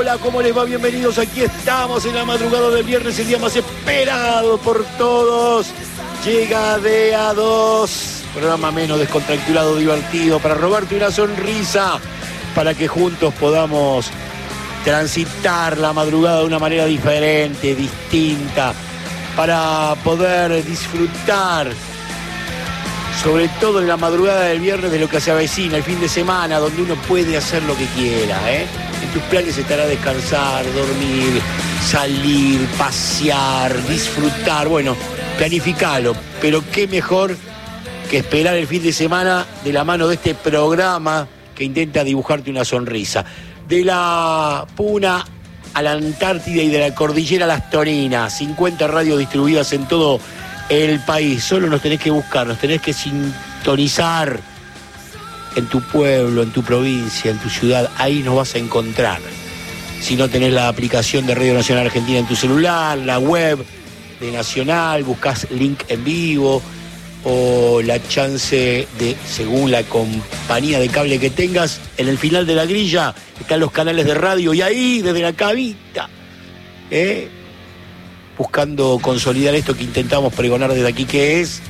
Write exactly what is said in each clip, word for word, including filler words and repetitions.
Hola, ¿cómo les va? Bienvenidos, aquí estamos en la madrugada del viernes, el día más esperado por todos. Llega de a dos, programa menos descontracturado, divertido, para robarte una sonrisa, para que juntos podamos transitar la madrugada de una manera diferente, distinta, para poder disfrutar, sobre todo en la madrugada del viernes, de lo que se avecina, el fin de semana, donde uno puede hacer lo que quiera, ¿eh? En tus planes estará descansar, dormir, salir, pasear, disfrutar. Bueno, planificalo, pero qué mejor que esperar el fin de semana de la mano de este programa que intenta dibujarte una sonrisa. De la Puna a la Antártida y de la Cordillera a las Torinas, cincuenta radios distribuidas en todo el país. Solo nos tenés que buscar, nos tenés que sintonizar en tu pueblo, en tu provincia, en tu ciudad. Ahí nos vas a encontrar. Si no tenés la aplicación de Radio Nacional Argentina en tu celular, la web de Nacional, buscás link en vivo o la chance de, según la compañía de cable que tengas, en el final de la grilla están los canales de radio y ahí, desde la cabita, ¿eh? buscando consolidar esto que intentamos pregonar desde aquí, que es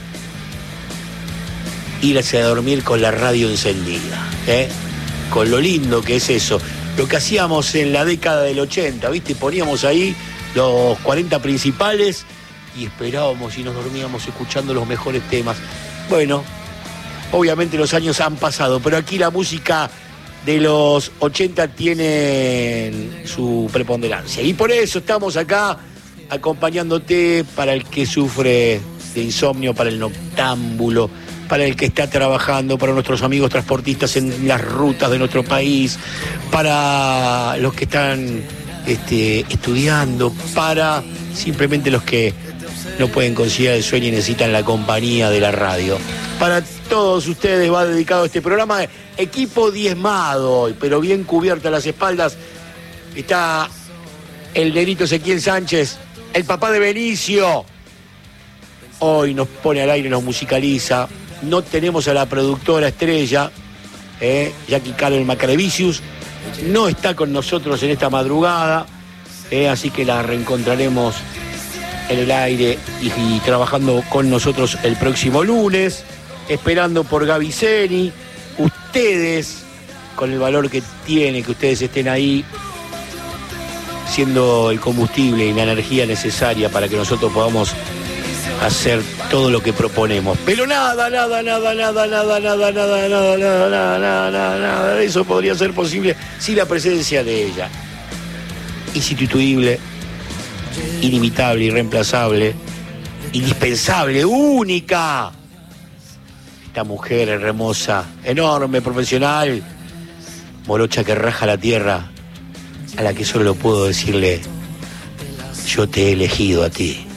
irse a dormir con la radio encendida, ¿eh? Con lo lindo que es eso. Lo que hacíamos en la década del ochenta, ¿viste? Poníamos ahí los cuarenta principales y esperábamos y nos dormíamos escuchando los mejores temas. Bueno, obviamente los años han pasado, pero aquí la música de los ochenta tiene su preponderancia. Y por eso estamos acá acompañándote, para el que sufre de insomnio, para el noctámbulo, para el que está trabajando, para nuestros amigos transportistas en las rutas de nuestro país, para los que están este, estudiando, para simplemente los que no pueden conciliar el sueño y necesitan la compañía de la radio. Para todos ustedes va dedicado este programa. Equipo diezmado hoy, pero bien cubierta las espaldas. Está el negrito Ezequiel Sánchez, el papá de Benicio. Hoy nos pone al aire, nos musicaliza. No tenemos a la productora estrella, eh, Jackie Carol Macrevicius, no está con nosotros en esta madrugada, eh, así que la reencontraremos en el aire y, y trabajando con nosotros el próximo lunes, esperando por Gaby Zeni. Ustedes, con el valor que tiene que ustedes estén ahí, siendo el combustible y la energía necesaria para que nosotros podamos hacer todo lo que proponemos. Pero nada, nada, nada, nada, nada, nada, nada, nada, nada, nada, nada, nada, nada de eso podría ser posible sin la presencia de ella. Insustituible, inimitable, irreemplazable, indispensable, única. Esta mujer hermosa, enorme, profesional, morocha que raja la tierra, a la que solo puedo decirle: yo te he elegido a ti.